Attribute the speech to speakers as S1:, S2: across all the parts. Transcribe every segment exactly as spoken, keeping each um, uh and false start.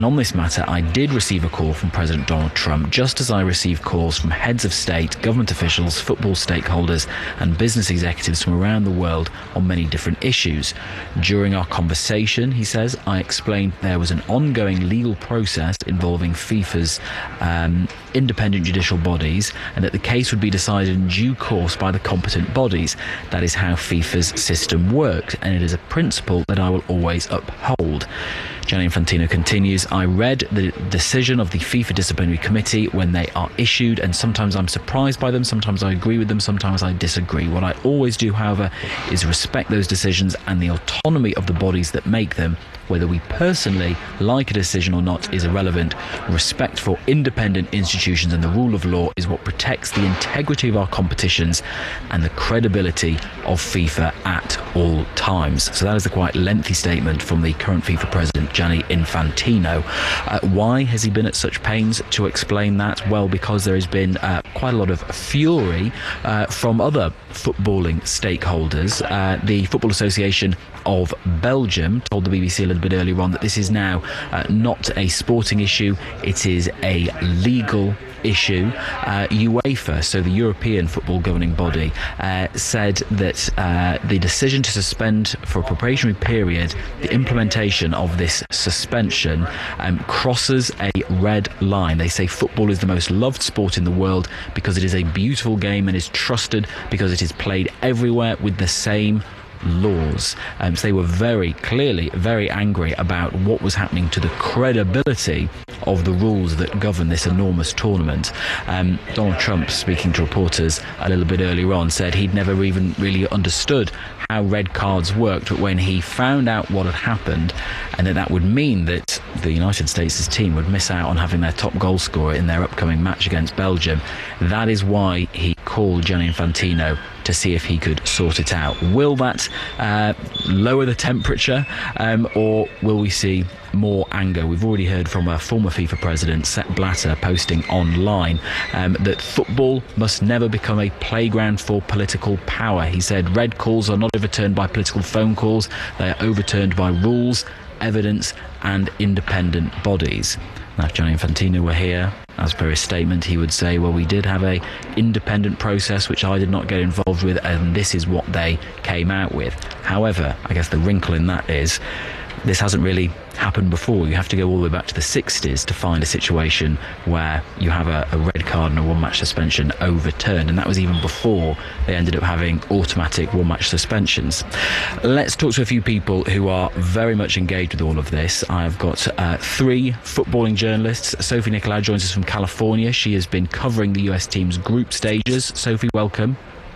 S1: On this matter, I did receive a call from President Donald Trump, just as I received calls from heads of state, government officials, football stakeholders, and business executives from around the world on many different issues. During our conversation, he says, I explained there was an ongoing legal process involving FIFA's um, independent judicial bodies, and that the case would be decided in due course by the competent bodies. That is how FIFA's system worked, and it is a principle that I will always uphold. Gianni Infantino continues, I read the decision of the FIFA Disciplinary Committee when they are issued, and sometimes I'm surprised by them, sometimes I agree with them, sometimes I disagree. What I always do, however, is respect those decisions and the autonomy of the bodies that make them. Whether we personally like a decision or not is irrelevant. Respect for independent institutions and the rule of law is what protects the integrity of our competitions and the credibility of FIFA at all times. So that is a quite lengthy statement from the current FIFA president, Gianni Infantino. Uh, why has he been at such pains to explain that? Well, because there has been uh, quite a lot of fury uh, from other footballing stakeholders. Uh, the Football Association of Belgium told the B B C a little bit earlier on that this is now uh, not a sporting issue, it is a legal issue. uh, UEFA, so the European football governing body, uh, said that uh, the decision to suspend for a probationary period the implementation of this suspension um, crosses a red line. They say football is the most loved sport in the world because it is a beautiful game and is trusted because it is played everywhere with the same laws. Um, so they were very clearly very angry about what was happening to the credibility of the rules that govern this enormous tournament. Um, Donald Trump, speaking to reporters a little bit earlier on, said he'd never even really understood how red cards worked, but when he found out what had happened and that that would mean that the United States' team would miss out on having their top goal scorer in their upcoming match against Belgium, that is why he called Gianni Infantino to see if he could sort it out. Will that uh, lower the temperature, um, or will we see more anger? We've already heard from a former FIFA president, Sepp Blatter, posting online um, that football must never become a playground for political power. He said red calls are not overturned by political phone calls, they are overturned by rules, evidence and independent bodies. Now, if Gianni Infantino were here, as per his statement, he would say, well, we did have a independent process which I did not get involved with, and this is what they came out with. However, I guess the wrinkle in that is this hasn't really happened before. You have to go all the way back to the sixties to find a situation where you have a, a red card and a one-match suspension overturned, and that was even before they ended up having automatic one-match suspensions. Let's talk to a few people who are very much engaged with all of this. I've got uh, three footballing journalists. Sophie Nicolau joins us from California. She has been covering the U S team's group stages. Sophie, welcome.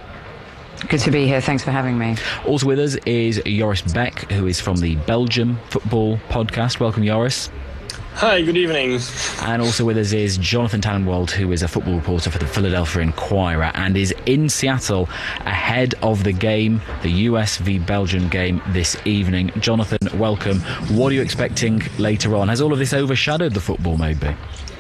S2: Good to be here. Thanks for having me.
S1: Also with us is Joris Beck, who is from the Belgium Football Podcast. Welcome, Joris.
S3: Hi, good evening.
S1: And also with us is Jonathan Tannenwald, who is a football reporter for the Philadelphia Inquirer and is in Seattle ahead of the game, the U S v Belgium game this evening. Jonathan, welcome. What are you expecting later on? Has all of this overshadowed the football, maybe?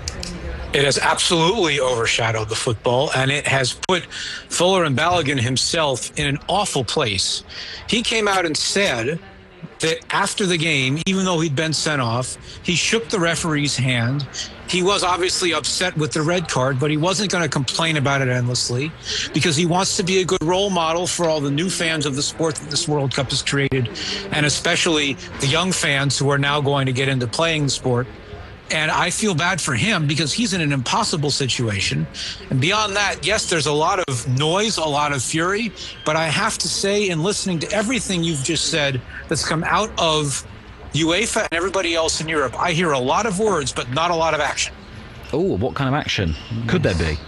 S4: It has absolutely overshadowed the football, and it has put Fuller and Balogun himself in an awful place. He came out and said that after the game, even though he'd been sent off, he shook the referee's hand. He was obviously upset with the red card, but he wasn't going to complain about it endlessly because he wants to be a good role model for all the new fans of the sport that this World Cup has created, and especially the young fans who are now going to get into playing the sport. And I feel bad for him because he's in an impossible situation. And beyond that, yes, there's a lot of noise, a lot of fury. But I have to say, in listening to everything you've just said that's come out of UEFA and everybody else in Europe, I hear a lot of words, but not a lot of action.
S1: Oh, what kind of action could there be?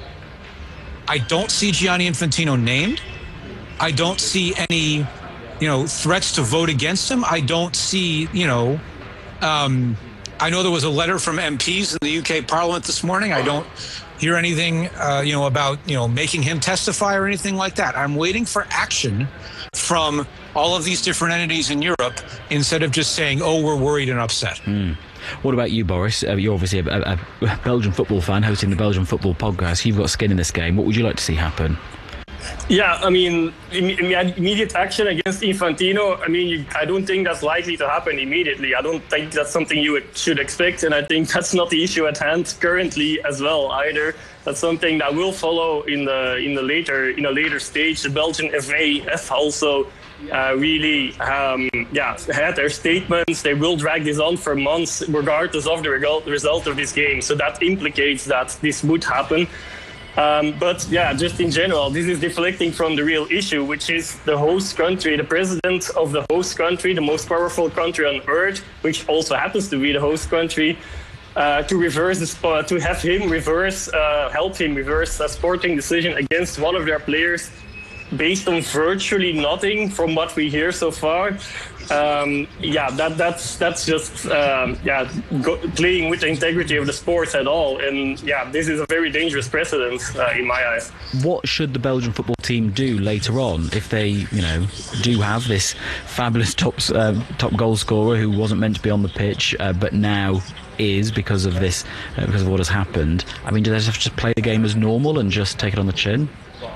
S4: I don't see Gianni Infantino named. I don't see any, you know, threats to vote against him. I don't see, you know, um, I know there was a letter from M Ps in the U K Parliament this morning. I don't hear anything, uh, you know, about, you know, making him testify or anything like that. I'm waiting for action from all of these different entities in Europe instead of just saying, oh, we're worried and upset.
S1: Mm. What about you, Boris? Uh, you're obviously a, a, a Belgian football fan hosting the Belgian Football Podcast. You've got skin in this game. What would you like to see happen?
S3: Yeah, I mean, imme- immediate action against Infantino, I mean, I don't think that's likely to happen immediately. I don't think that's something you should expect, and I think that's not the issue at hand currently as well either. That's something that will follow in the in the later in a later stage. The Belgian F A F also uh, really um, yeah had their statements. They will drag this on for months, regardless of the result result of this game. So that implicates that this would happen. Um, but yeah, just in general, this is deflecting from the real issue, which is the host country, the president of the host country, the most powerful country on earth, which also happens to be the host country, uh, to reverse the spot, to have him reverse, uh, help him reverse a sporting decision against one of their players, based on virtually nothing from what we hear so far. Um, yeah, that that's that's just um, yeah go, playing with the integrity of the sports at all, and yeah, this is a very dangerous precedent uh, in my eyes.
S1: What should the Belgian football team do later on if they, you know, do have this fabulous top uh, top goal scorer who wasn't meant to be on the pitch, uh, but now is because of this, uh, because of what has happened? I mean, do they just have to just play the game as normal and just take it on the chin?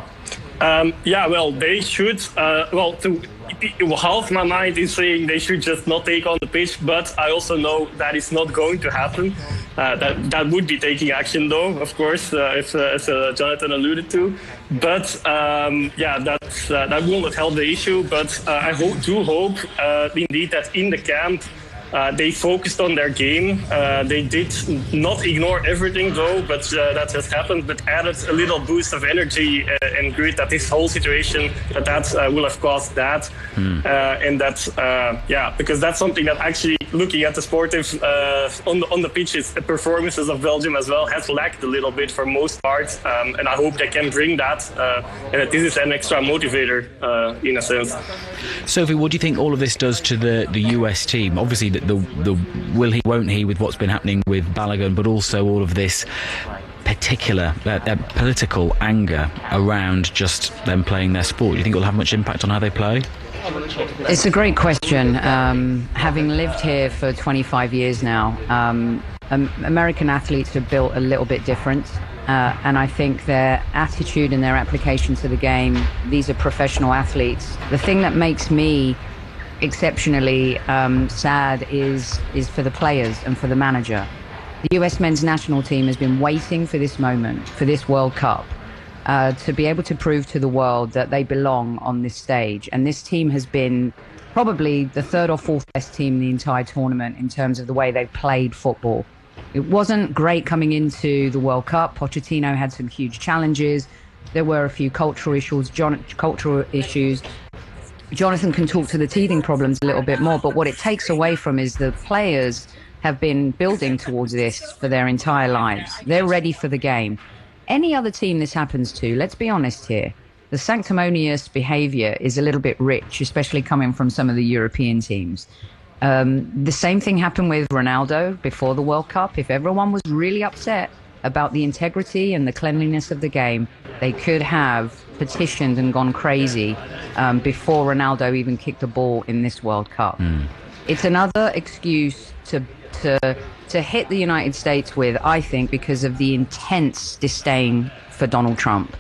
S3: Um, yeah, well, they should. Uh, well, to, half my mind is saying they should just not take on the pitch, but I also know that it's not going to happen. Uh, that that would be taking action, though, of course, uh, if, uh, as uh, Jonathan alluded to. But um, yeah, that uh, that will not help the issue. But uh, I hope, do hope, uh, indeed, that in the camp, Uh, they focused on their game. Uh, they did not ignore everything, though, but uh, that has happened, but added a little boost of energy uh, and grit that this whole situation, that that uh, will have caused that. Mm. Uh, and that, uh, yeah, because that's something that actually, looking at the sportive, uh, on, the, on the pitches, the performances of Belgium as well, has lacked a little bit for most part. Um, and I hope they can bring that, uh, and that this is an extra motivator, uh, in a sense.
S1: Sophie, what do you think all of this does to the, the U S team? Obviously, the, the, the will he, won't he with what's been happening with Balogun, but also all of this particular uh, uh, political anger around just them playing their sport. Do you think it will have much impact on how they play?
S2: It's a great question. Um, having lived here for twenty-five years now, um, um, American athletes are built a little bit different. Uh, and I think their attitude and their application to the game, these are professional athletes. The thing that makes me exceptionally um, sad is is for the players and for the manager. The U S men's national team has been waiting for this moment, for this World Cup, uh, to be able to prove to the world that they belong on this stage. And this team has been probably the third or fourth best team in the entire tournament in terms of the way they've played football. It wasn't great coming into the World Cup. Pochettino had some huge challenges. There were a few cultural issues. John, cultural issues. Jonathan can talk to the teething problems a little bit more, but what it takes away from is the players have been building towards this for their entire lives. They're ready for the game. Any other team this happens to, let's be honest here, the sanctimonious behavior is a little bit rich, especially coming from some of the European teams. Um, the same thing happened with Ronaldo before the World Cup. If everyone was really upset about the integrity and the cleanliness of the game, they could have petitioned and gone crazy um, before Ronaldo even kicked a ball in this World Cup. Mm. It's another excuse to to to hit the United States with, I think, because of the intense disdain for Donald Trump.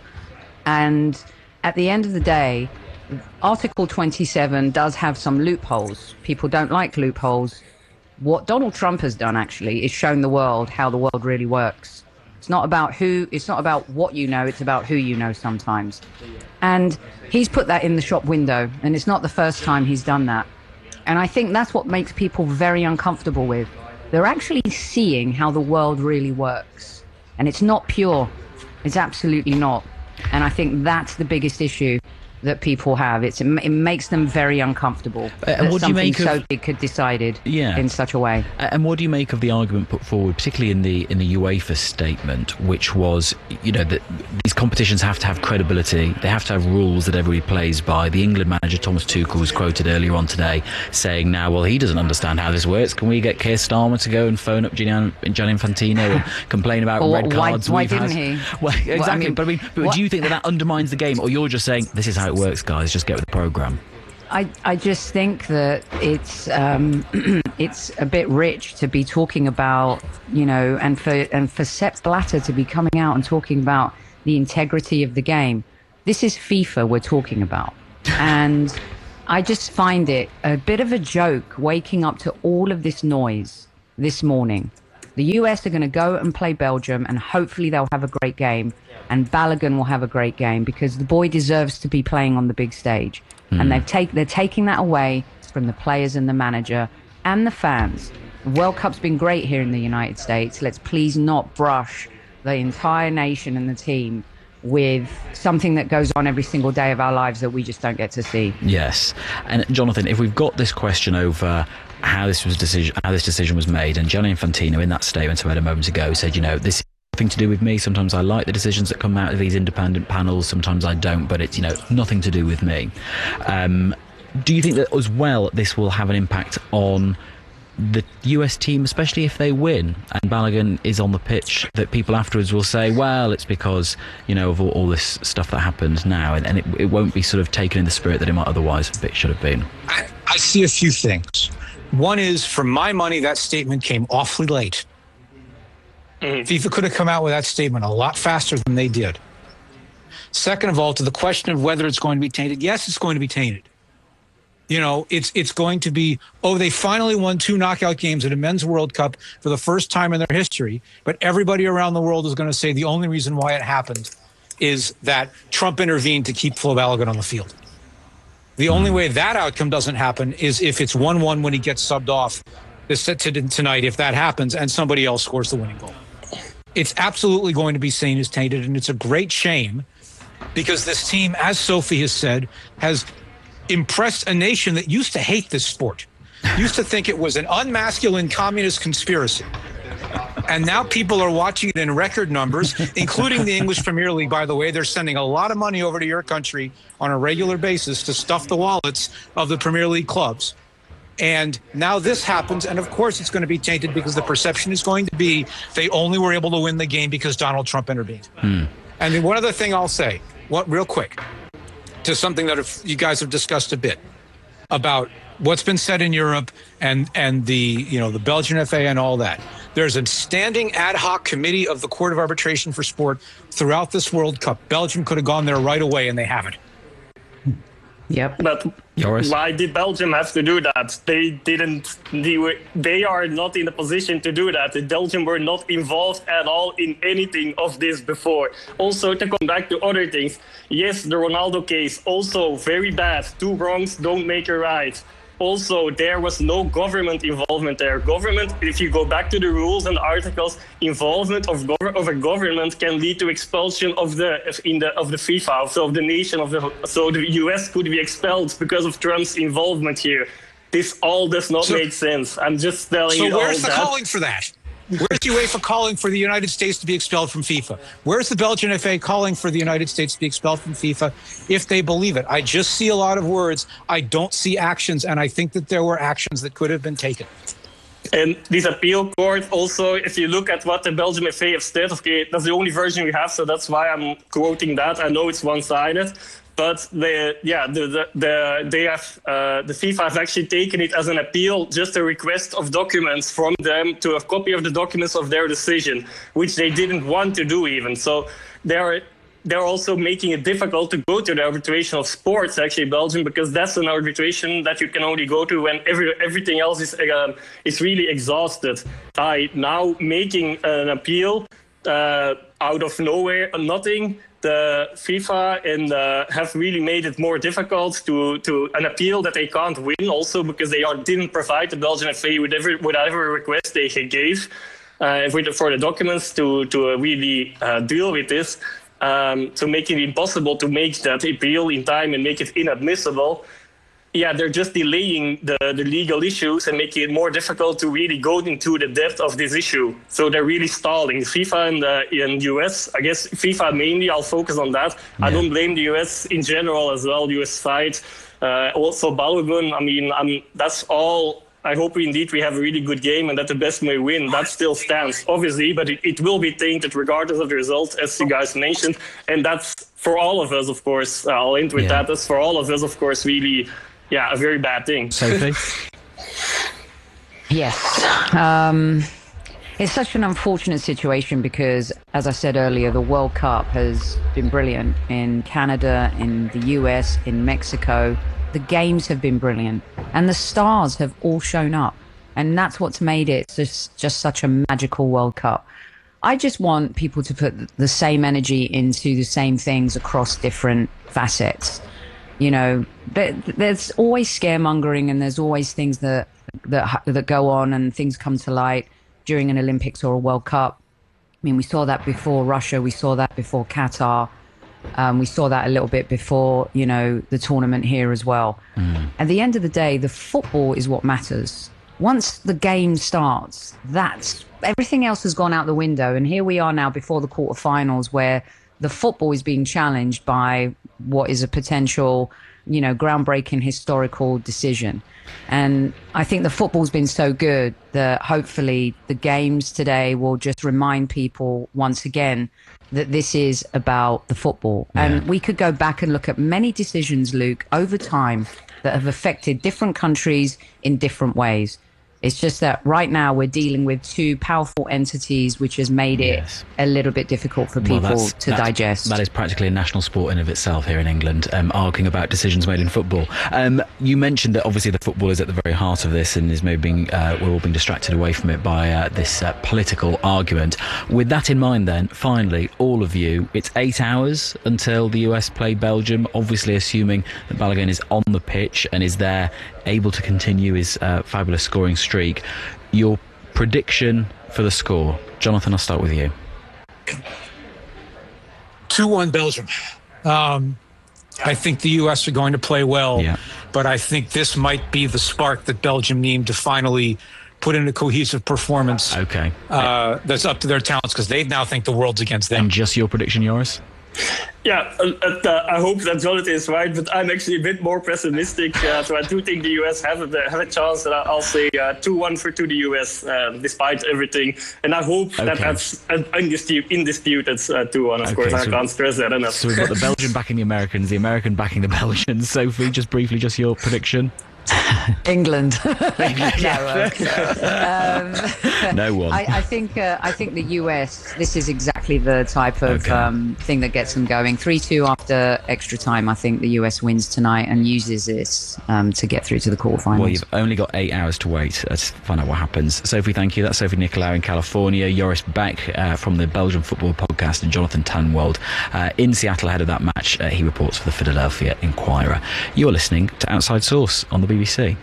S2: And at the end of the day, Article twenty-seven does have some loopholes. People don't like loopholes. What Donald Trump has done, actually, is shown the world how the world really works. It's not about who, it's not about what you know, it's about who you know sometimes. And he's put that in the shop window, and it's not the first time he's done that. And I think that's what makes people very uncomfortable with. They're actually seeing how the world really works. And it's not pure. It's absolutely not. And I think that's the biggest issue that people have. It's, it makes them very uncomfortable uh, and that what do you make so of, big could decided yeah. in such a way.
S1: Uh, and what do you make of the argument put forward, particularly in the in the UEFA statement, which was, you know, that these competitions have to have credibility, they have to have rules that everybody plays by. The England manager Thomas Tuchel was quoted earlier on today saying, now, well, he doesn't understand how this works. Can we get Keir Starmer to go and phone up Gianni Infantino and complain about
S2: well,
S1: red cards?
S2: Why, why
S1: we've
S2: didn't
S1: had?
S2: he?
S1: Well, exactly.
S2: Well, I mean,
S1: but I mean, but do you think that that undermines the game, or you're just saying this is how it works, guys? Just get with the programme.
S2: I, I just think that it's um, it's a bit rich to be talking about, you know, and for and for Sepp Blatter to be coming out and talking about the integrity of the game. This is FIFA we're talking about. And I just find it a bit of a joke waking up to all of this noise this morning. The U S are going to go and play Belgium, and hopefully they'll have a great game, and Balogun will have a great game, because the boy deserves to be playing on the big stage. Mm. And they've take, they're taking that away from the players and the manager and the fans. The World Cup's been great here in the United States. Let's please not brush the entire nation and the team with something that goes on every single day of our lives that we just don't get to see.
S1: Yes. And Jonathan, if we've got this question over how this was decision, how this decision was made, and Gianni Infantino in that statement I read a moment ago said, you know, this is nothing to do with me. Sometimes I like the decisions that come out of these independent panels. Sometimes I don't, but it's, you know, nothing to do with me. Um, do you think that as well this will have an impact on the U S team, especially if they win and Balogun is on the pitch, that people afterwards will say, well, it's because, you know, of all, all this stuff that happened now, and, and it, it won't be sort of taken in the spirit that it might otherwise it should have been?
S4: I, I see a few things. One is, for my money, that statement came awfully late. Mm-hmm. FIFA could have come out with that statement a lot faster than they did. Second of all, to the question of whether it's going to be tainted, yes, it's going to be tainted. You know, it's it's going to be, oh, they finally won two knockout games at a men's World Cup for the first time in their history, but everybody around the world is going to say the only reason why it happened is that Trump intervened to keep Flo Balogun on the field. The only way that outcome doesn't happen is if it's one one when he gets subbed off this tonight, if that happens, and somebody else scores the winning goal. It's absolutely going to be seen as tainted, and it's a great shame because this team, as Sophie has said, has impressed a nation that used to hate this sport, used to think it was an unmasculine communist conspiracy. And now people are watching it in record numbers, including the English Premier League, by the way. They're sending a lot of money over to your country on a regular basis to stuff the wallets of the Premier League clubs. And now this happens, and of course it's going to be tainted because the perception is going to be they only were able to win the game because Donald Trump intervened. Hmm. And then one other thing I'll say, what, real quick, to something that you guys have discussed a bit about what's been said in Europe and and the you know the Belgian F A and all that. There's a standing ad hoc committee of the Court of Arbitration for Sport throughout this World Cup. Belgium could have gone there right away, and they haven't.
S2: Yep.
S3: But
S1: Joris?
S3: Why did Belgium have to do that? They didn't. They, were, they are not in a position to do that. The Belgium were not involved at all in anything of this before. Also, to come back to other things, yes, the Ronaldo case, also very bad. Two wrongs don't make a right. Also, there was no government involvement there. Government, if you go back to the rules and articles, involvement of, gov- of a government can lead to expulsion of the in the of the FIFA, so of the nation of the. So the U S could be expelled because of Trump's involvement here. This all does not so, make sense. I'm just telling
S4: so
S3: you.
S4: So where's
S3: all
S4: the
S3: that.
S4: calling for that? Where's UEFA calling for the United States to be expelled from FIFA? Where's the Belgian F A calling for the United States to be expelled from FIFA if they believe it? I just see a lot of words. I don't see actions, and I think that there were actions that could have been taken.
S3: And this appeal court also, if you look at what the Belgian F A have said, okay, that's the only version we have, so that's why I'm quoting that. I know it's one-sided. But they, yeah, the, the, the, they have, uh, the FIFA has actually taken it as an appeal, just a request of documents from them to a copy of the documents of their decision, which they didn't want to do even. So they're they're also making it difficult to go to the arbitration of sports, actually, Belgium, because that's an arbitration that you can only go to when every, everything else is uh, is really exhausted. By now making an appeal uh, out of nowhere, nothing. The FIFA and uh, have really made it more difficult to, to an appeal that they can't win, also because they are, didn't provide the Belgian F A with every, whatever request they gave uh, for, the, for the documents to, to uh, really uh, deal with this, um, to make it impossible to make that appeal in time and make it inadmissible. Yeah, they're just delaying the, the legal issues and making it more difficult to really go into the depth of this issue. So they're really stalling. FIFA and the in U S, I guess FIFA mainly, I'll focus on that. Yeah. I don't blame the U S in general as well, U S side. Uh, also Balogun, I mean, I'm, that's all. I hope indeed we have a really good game and that the best may win. That still stands, obviously, but it, it will be tainted regardless of the result, as you guys mentioned. And that's for all of us, of course. I'll end with yeah. that. That's for all of us, of course, really... Yeah, a very bad thing.
S1: Sophie?
S2: Yes. Um, It's such an unfortunate situation because, as I said earlier, the World Cup has been brilliant in Canada, in the U S, in Mexico. The games have been brilliant and the stars have all shown up. And that's what's made it just, just such a magical World Cup. I just want people to put the same energy into the same things across different facets. You know, there, there's always scaremongering and there's always things that, that, that go on and things come to light during an Olympics or a World Cup. I mean, we saw that before Russia, we saw that before Qatar, um, we saw that a little bit before, you know, the tournament here as well. Mm. At the end of the day, the football is what matters. Once the game starts, that's everything else has gone out the window. And here we are now before the quarterfinals where the football is being challenged by what is a potential, you know, groundbreaking historical decision. And I think the football's been so good that hopefully the games today will just remind people once again that this is about the football. Yeah. And we could go back and look at many decisions, Luke, over time that have affected different countries in different ways. It's just that right now we're dealing with two powerful entities, which has made it yes. a little bit difficult for people well, to that's, digest.
S1: That is practically a national sport in of itself here in England, um, arguing about decisions made in football. Um, you mentioned that obviously the football is at the very heart of this and is maybe being, uh, we're all being distracted away from it by uh, this uh, political argument. With that in mind then, finally, all of you, it's eight hours until the U S play Belgium, obviously assuming that Balogun is on the pitch and is there able to continue his uh, fabulous scoring streak. Your prediction for the score, Jonathan, I'll start with you.
S4: two one Belgium. Um, I think the U S are going to play well, yeah. but I think this might be the spark that Belgium need to finally put in a cohesive performance.
S1: Okay,
S4: uh, that's up to their talents because they now think the world's against them.
S1: And just your prediction, Joris?
S3: Yeah, uh, uh, I hope that Jonathan is right, but I'm actually a bit more pessimistic. Uh, so I do think the U S have a, have a chance, and I'll say uh, two one for to the U S, uh, despite everything. And I hope okay. that that's undisputed, indisputed uh, two one, of okay, course. So I can't stress that enough.
S1: So we've got the Belgian backing the Americans, the American backing the Belgians. Sophie, just briefly, just your prediction.
S2: England.
S1: England.
S2: no, um,
S1: no one.
S2: I, I think. Uh, I think the U S. This is exactly the type of
S1: okay.
S2: um, thing that gets them going. three two after extra time. I think the U S wins tonight and uses this um, to get through to the quarterfinals.
S1: Well, you've only got eight hours to wait uh, to find out what happens. Sophie, thank you. That's Sophie Nicolau in California. Joris Beck uh, from the Belgian Football Podcast, and Jonathan Tannwald uh, in Seattle ahead of that match. Uh, he reports for the Philadelphia Inquirer. You're listening to Outside Source on the B B C.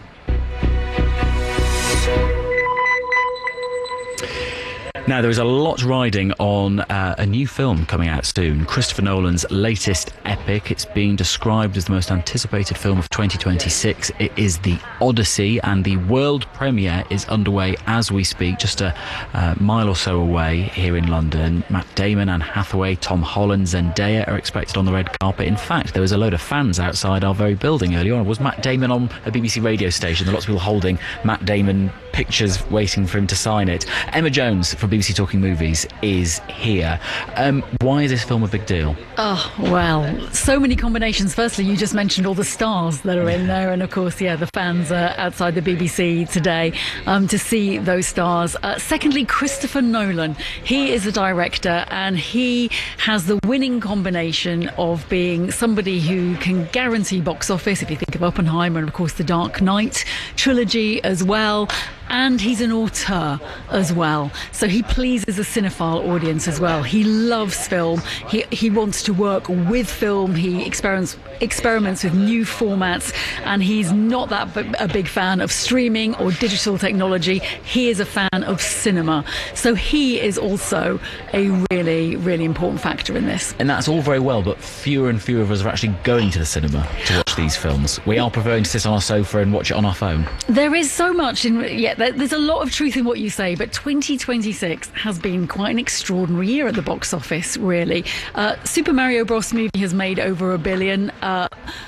S1: Now, there is a lot riding on uh, a new film coming out soon, Christopher Nolan's latest epic. It's being described as the most anticipated film of twenty twenty-six. It is The Odyssey, and the world premiere is underway as we speak, just a uh, mile or so away here in London. Matt Damon, Anne Hathaway, Tom Holland, Zendaya are expected on the red carpet. In fact, there was a load of fans outside our very building earlier on. Was Matt Damon on a B B C radio station? There are lots of people holding Matt Damon pictures, waiting for him to sign it. Emma Jones from B B C Talking Movies is here. Um, why is this film a big deal?
S5: Oh, well, so many combinations. Firstly, you just mentioned all the stars that are in there, and of course, yeah, the fans are outside the B B C today um, to see those stars. Uh, secondly, Christopher Nolan. He is a director, and he has the winning combination of being somebody who can guarantee box office, if you think of Oppenheimer and, of course, the Dark Knight trilogy as well. And he's an auteur as well. So he pleases a cinephile audience as well. He loves film. He he wants to work with film. He experiments experiments with new formats. And he's not that b- a big fan of streaming or digital technology. He is a fan of cinema. So he is also a really, really important factor in this.
S1: And that's all very well, but fewer and fewer of us are actually going to the cinema to watch these films. We are preferring to sit on our sofa and watch it on our phone.
S5: There is so much in... Yeah, there's a lot of truth in what you say, but twenty twenty-six has been quite an extraordinary year at the box office, really. Uh, Super Mario Bros. Movie has made over a billion. Uh,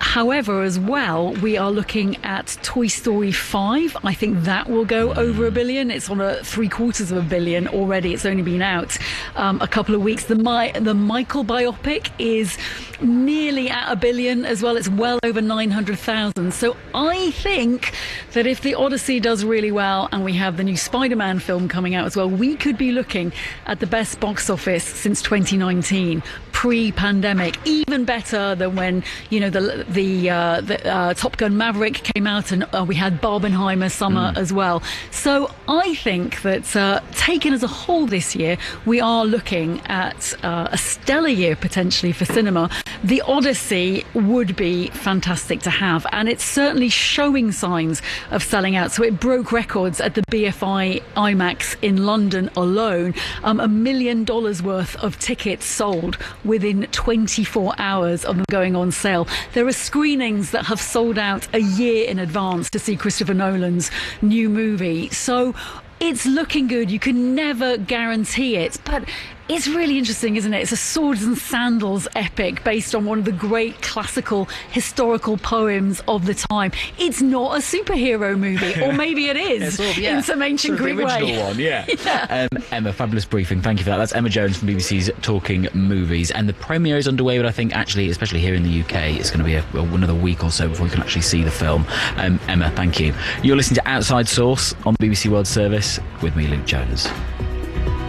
S5: however, as well, we are looking at Toy Story five. I think that will go over a billion. It's on a three quarters of a billion already. It's only been out um, a couple of weeks. The My the Michael biopic is nearly at a billion as well. It's well over nine hundred thousand. So I think that if The Odyssey does really well and we have the new Spider-Man film coming out as well, we could be looking at the best box office since twenty nineteen, pre-pandemic, even better than when, you know, the the, uh, the uh, Top Gun Maverick came out, and uh, we had Barbenheimer summer mm. as well. So I think that uh, taken as a whole this year, we are looking at uh, a stellar year potentially for cinema. The Odyssey would be fantastic to have, and it's certainly showing signs of selling out. So it broke records at the B F I IMAX in London alone. Um, a million dollars worth of tickets sold within twenty-four hours of them going on sale. There are screenings that have sold out a year in advance to see Christopher Nolan's new movie. So it's looking good. You can never guarantee it, but it's really interesting, isn't it? It's a swords and sandals epic based on one of the great classical historical poems of the time. It's not a superhero movie, or maybe it is yeah, sort of, yeah. in some ancient
S1: sort of
S5: Greek
S1: the original
S5: way.
S1: One, yeah.
S5: yeah.
S1: Um, Emma, fabulous briefing. Thank you for that. That's Emma Jones from B B C's Talking Movies, and the premiere is underway. But I think actually, especially here in the U K, it's going to be a, a, another week or so before we can actually see the film. Um, Emma, thank you. You're listening to Outside Source on B B C World Service with me, Luke Jonas.